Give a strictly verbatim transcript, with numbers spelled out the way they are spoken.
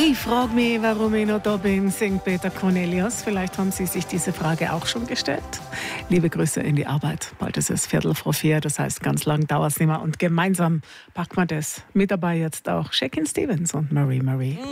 Ich frage mich, warum ich noch da bin, singt Peter Cornelius. Vielleicht haben Sie sich diese Frage auch schon gestellt. Liebe Grüße in die Arbeit. Bald ist es Viertel vor vier, das heißt, ganz lang dauert es nicht mehr. Und gemeinsam packen wir das. Mit dabei jetzt auch Shakin' Stevens und Marie Marie.